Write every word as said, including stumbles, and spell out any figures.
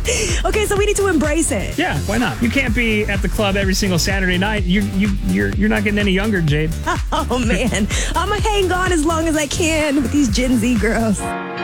Okay, so we need to embrace it. Yeah, why not? You can't be at the club every single Saturday night. You you you're you're not getting any younger, Jade. Oh man, I'm gonna hang on as long as I can with these Gen Z girls.